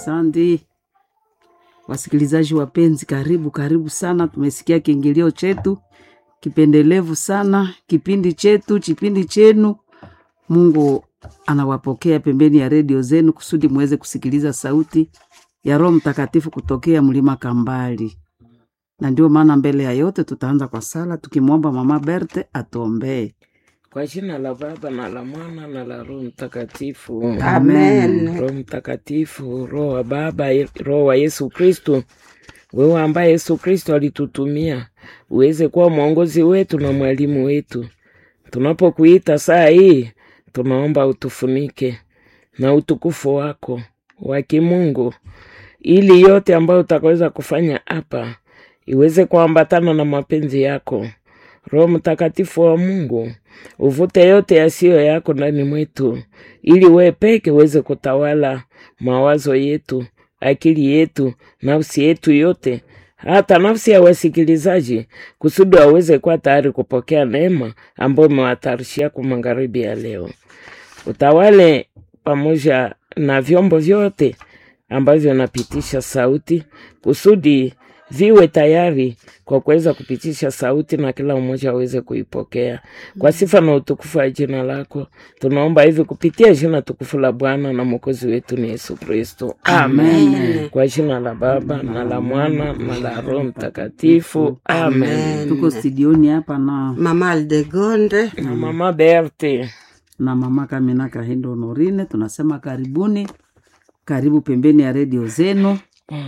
Asante. Wasikilizaji wapenzi, karibu sana. Tumesikia kiingilio chetu kipendelevu sana, kipindi chenu. Mungu anawapokea pembeni ya redio zenu kusudi muweze kusikiliza sauti ya Roho Mtakatifu kutokea mlima Kambali. Na ndio maana mbele ya yote tutaanza kwa sala tukimwomba Mama Berthe atuombee. Kwa jina la Baba na la Mwana na la Roho Mtakatifu. Amen. Roho Mtakatifu, Roho wa Baba, Roho wa Yesu Kristo, wewe ambaye Yesu Kristo alitutumia uweze kuwa mwongozi wetu na mwalimu wetu. Tunapokuita saa hii, tunaomba utufunike na utukufu wako wa kimungu, ili yote ambayo utakaweza kufanya hapa iweze kuambatana na mapenzi yako. Roho Mtakatifu wa Mungu, uvute yote yasiyo yako ndani mwetu, ili wewe peke uweze kutawala mawazo yetu, akili yetu, nafsi yetu yote, hata nafsi ya wasikilizaji, kusudi waweze kuwa tayari kupokea neema ambayo umewatayarishia kwa magharibi ya leo. Utawale pamoja na vyombo vyote ambavyo napitisha sauti, kusudi viwe tayari kwa kuweza kupitisha sauti na kila mmoja aweze kuipokea. Kwa sifa na utukufu wa jina lako, tunaomba hivi kupitia jina tukufu la Bwana na Mwokozi wetu ni Yesu Kristo. Amen. Kwa jina la Baba na la Mwana na la Roho Mtakatifu. Amen. Tuko studioni hapa na Mama Aldegonde na Mama Berthe na Mama Kamina Kahindo Norine. Tunasema karibuni, karibu pembeni ya redio zenu.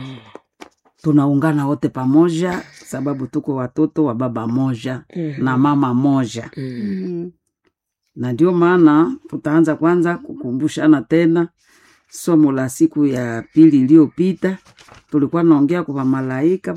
Tunaungana wote pamoja sababu tuko watoto wa baba moja na mama moja. Na ndio maana tutaanza kwanza kukumbushana tena somo la siku ya pili iliyopita. Tulikuwa naongea kwa malaika.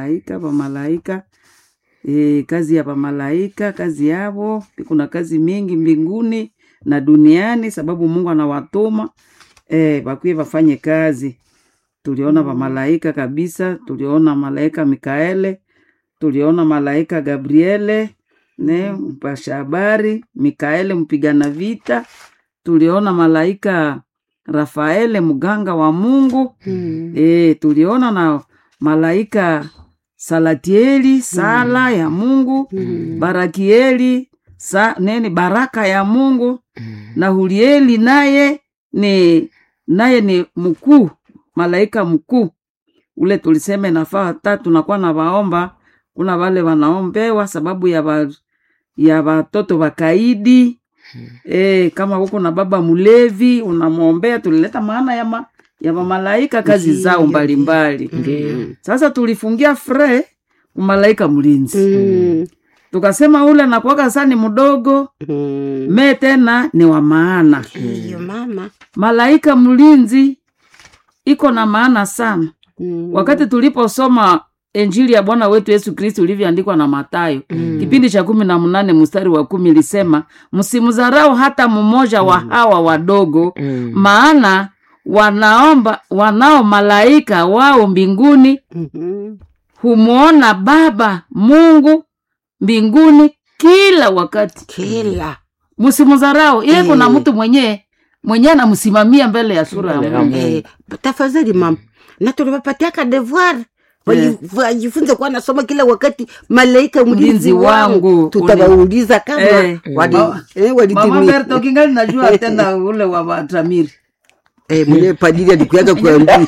Kazi ya malaika, kazi yao, kuna kazi mingi mbinguni na duniani sababu Mungu anawatuma wakuye wafanye kazi. Tuliona malaika kabisa, tuliona malaika Mikaele, tuliona malaika Gabriele, mpasha habari, Mikaele mpigana vita, tuliona malaika Rafaele mganga wa Mungu, tuliona na malaika Salatieli sala ya Mungu, Barakieli baraka ya Mungu, na Hurieli naye ni mkuu, malaika mkuu. Ule tuliseme nafaa tatu nakuwa na waomba. Kuna wale wanaombewa sababu ya watoto wakaidi. Kama huko na baba mulevi unamuombea. Tulileta maana ya malaika kazi zao mbalimbali. Sasa tulifungia malaika mlinzi. Tukasema ule nakuwaka sani mdogo, tena ni wa maana. mama Malaika mlinzi iko na maana sana. Wakati tuliposoma Injili ya Bwana wetu Yesu Kristo ilivyoandikwa na Mathayo, kipindi cha 18 mstari wa 10 ilisema, msimdharau hata mmoja wa hawa wadogo, maana wanao malaika wao mbinguni, humuona Baba Mungu mbinguni kila wakati. Msimdharau. Yeye kuna mtu mwenye anamsimamia mbele ya sura ya Mungu. Tafadhali mama, na tuliwapatia ka devoir wajifunze kwa nasoma kila wakati malaika mlinzi wangu. Tutawauliza kama walitimia. Mama Berthe kingali najua tena ule wa Batamiri. Mwenye padiri alikuaga kuambia.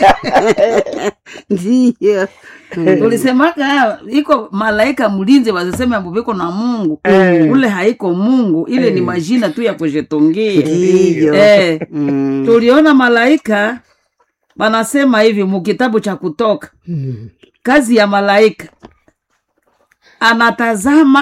Ndio. Tulisemaka iko malaika mlinzi waseme amboviko na Mungu. Ule haiko Mungu, ile ni majina tu ya kujetongia. Tuliona malaika wanasema hivi mkitabu cha Kutoka. Kazi ya malaika anatazama,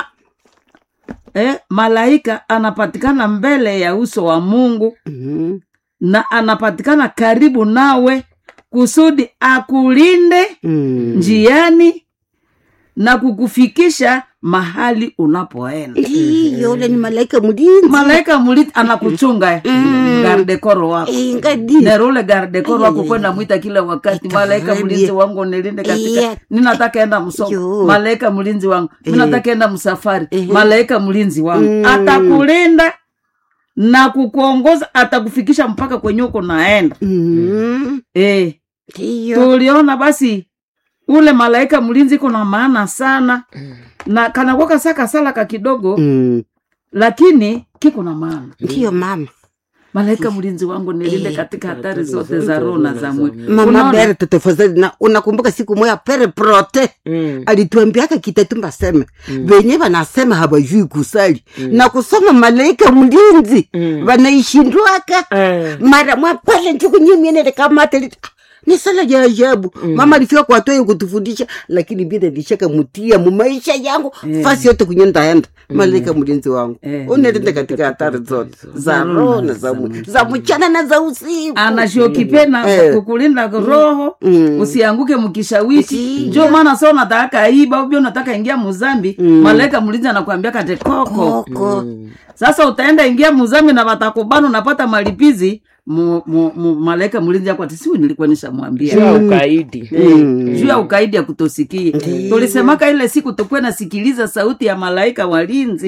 malaika anapatikana mbele ya uso wa Mungu, na anapatikana karibu nawe kusudi akulinde njiani na kukufikisha mahali unapoenda. Yule ni malaika mlinzi. Malaika mlinzi anakuchunga garde koro wako. Nerule garde koro wako kwenda muita kila wakati, malaika mlinzi wangu nilinde katika ninataka enda msoko. Malaika mlinzi wangu, ninataka enda msafari. Malaika mlinzi wangu atakulinda na kukuongoza, atakufikisha mpaka kwenye uko naenda. tuliona basi ule malaika mlinzi kuna maana sana na kanakuwa saka sala ka kidogo lakini kiko na maana. Ndiyo mama. Malaika mlinzi wangu nilinde katika hatari zote za roho na za mwili. Mama Bere tutafadhali, na unakumbuka siku moja Pere Prote alituambiaka Kitatumba sema wenye wanasema hawajui kusali na kusoma malaika mlinzi wanaishindwaka mara mwa pale njuku nyimine kama ni sala ya ajabu. Mama alifika kwa toyo kutufundisha, lakini bila nishaka mutia mu maisha yangu fasi yote kunyenda enda malaika mlinzi wangu unaenda katika hatari zote za roho na za mchana na za usiku. Anashokipena kukulinda roho usianguke mkishawishi. Ndio maana sio nataka iba au unataka ingia muzambi, malaika mlinzi anakuambia kate koko. Sasa utaenda ingia muzambi na watakubana unapata malipizi. Malaika mlinzi yako atisiwe nilikuwa nishamwambia juu ya ukaidi juu ya ukaidi ya kutosikia. Tulisemaka ile siku tukue nasikiliza sauti ya malaika walinzi.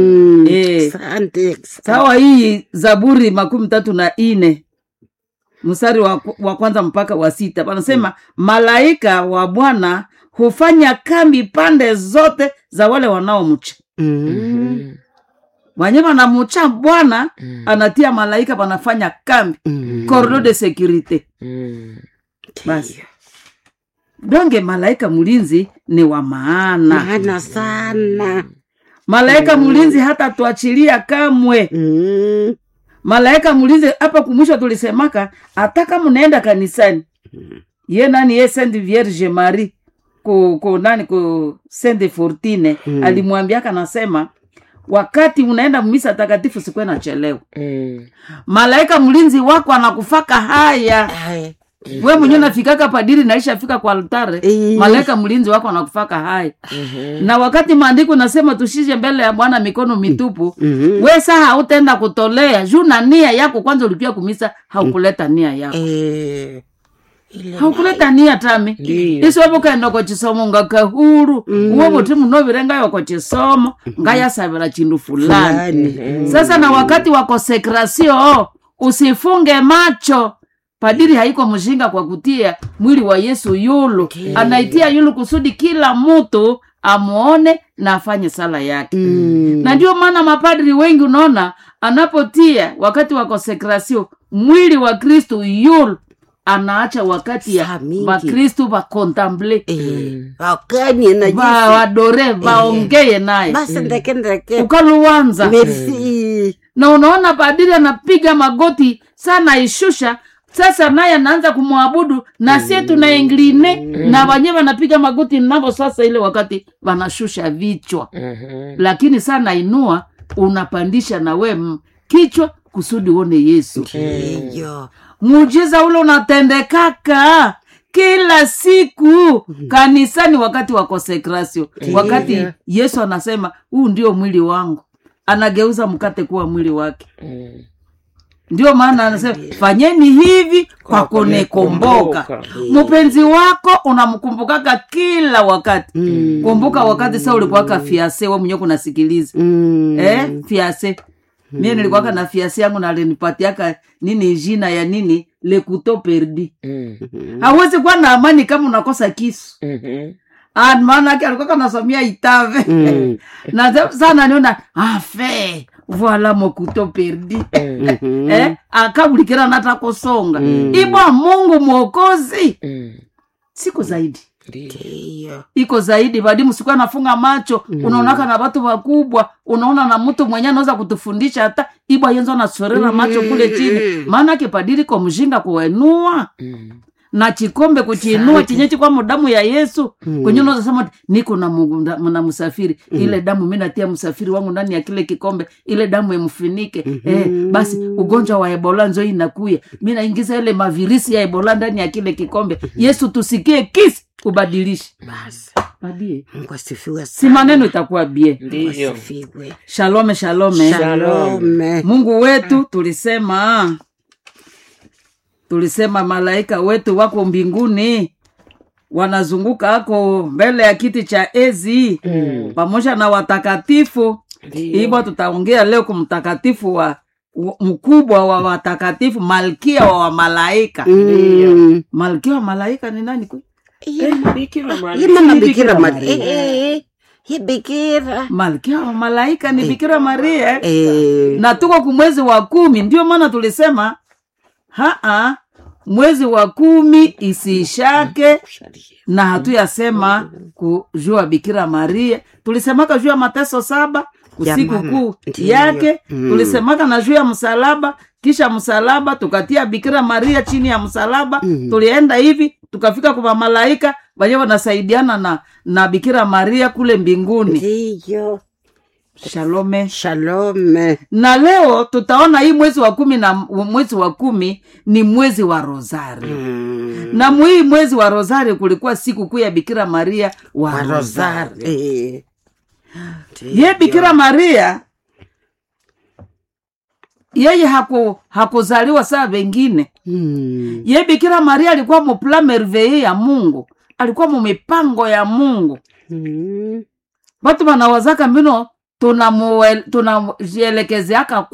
Sawa. Hii Zaburi 34 mstari wa kwanza mpaka wa 6 wanasema malaika wa Bwana hufanya kambi pande zote za wale wanaomcha. Wanyema na mucha Bwana anatia malaika wanafanya kambi corridor de sécurité. Basi donge malaika mlinzi ni wa maana sana. Malaika mlinzi hata tuachilia kamwe. Malaika mlinzi hapa kumwisho tulisemaka ataka mnaenda kanisani. Ye nani ye Sainte Vierge Marie ko nani ko Sainte Fortune alimwambia anasema wakati unaenda misa takatifu sikwe na chelewa. Malaika mlinzi wako anakufaka haya. Wewe mwenyewe unafikaka padiri naisha fika kwa altare, malaika mlinzi wako anakufaka haya. Na wakati maandiko nasema tushije mbele ya Bwana mikono mitupu, wewe saa hautaenda kutolea juu na nia yako kwanza ulipia kumisa haukuleta nia yako. Haukuleta nia tami. Iso wabo kaenda kwa chisomo ngaka huru. Uwo timu no virenga yoko chisomo ngaya sabira chindu fulani. Sasa na wakati wa konsekrasio usifunge macho. Padiri haiko mjinga kwa kutia mwili wa Yesu yulu. Anaitia yulu kusudi kila mtu amuone na afanye sala yake. Na ndio maana mapadri wengi unaona anapotia wakati wa konsekrasio mwili wa Kristo yulu anaacha wakati ya Wakristo wa contemple wakani na jinsi wadore waongee naye basi ndeke ukaluanza merci. Na unaona padiri anapiga magoti sana ishusha. Sasa naye anaanza kumwabudu na sisi tunaingline na wenyewe wanapiga magoti nabo. Sasa ile wakati wanashusha vichwa lakini sana inua unapandisha na we kichwa kusudi uone Yesu. Muujiza ule unatendekaka kila siku kanisani wakati wa konsekrasio. Wakati Yesu anasema huu ndio mwili wangu, anageuza mkate kuwa mwili wake. Ndio maana anasema fanyeni hivi kwa kunikumbuka. Mpenzi wako unamkumbukaka kila wakati. Kumbuka wakati sasa ulikuwa fiase wewe mwenyewe kunasikiliza. Fiase. Mimi nilikuwa na fiase yangu na alinipatiaka nini jina ya nini le couteau perdu. Hawezi kuwa na amani kama unakosa kisu. Maana yake alikuwa anasomia Itave. Na sana niona afe voilà mon couteau perdu. Akabulikira nata kusonga. Ibwa Mungu Mwokozi. Siku zaidi. Iko zaidi badi msikuwa nafunga macho. Unaonaka na watu wakubwa, unaona na mtu mwenye anaweza kutufundisha hata ibwa yenzo na sorera macho kule chini. Maana kipadiri kwa mjinga kuenua na chikombe kuchinua chenyechi kwa damu ya Yesu. Kwenye unaweza sema niko na Mungu na msafiri. Ile damu mimi natia msafiri wangu ndani ya kile kikombe, ile damu imfunike. Basi ugonjwa wa Ebola nzo inakuya. Mimi naingiza ile mavirisi ya Ebola ndani ya kile kikombe. Yesu tusikie kisi ubadilishe. Basi. Badie. Mungu asifiwe. Si maneno itakuwa bie. Ndio. Shalom. Mungu wetu tulisema malaika wetu wako mbinguni wanazunguka hako mbele ya kiti cha ezi pamoja na watakatifu. Hivyo tutaongea leo kumtakatifu wa mkubwa wa watakatifu, malkia wa malaika. Malkia wa malaika ni nani kwe? Bikira Maria. Malkia wa malaika ni Bikira Maria. Na tuko kumwezi wa 10, ndio maana tulisema mwezi wa 10 isiishake na hatuyasema kujua Bikira Maria. Tulisemaka juu ya mateso 7 usiku kuu yake, tulisemaka na juu ya msalaba, kisha msalaba tukatia Bikira Maria chini ya msalaba. Tulienda hivi tukafika kwa malaika wenyewe wanasaidiana na Bikira Maria kule mbinguni. Ndiyo. Shalome. Na leo tutaona hii mwezi wa 10, na mwezi wa 10 ni mwezi wa Rosario. Na hii mwezi wa Rosario kulikuwa siku kuu ya Bikira Maria wa Rosario. Ye Bikira Maria yeye hakuzaliwa saa wengine. Ye Bikira Maria alikuwa mu plan merveilleux ya Mungu, alikuwa mu mipango ya Mungu. Watu wanawazaka mbino tunajielekezeaka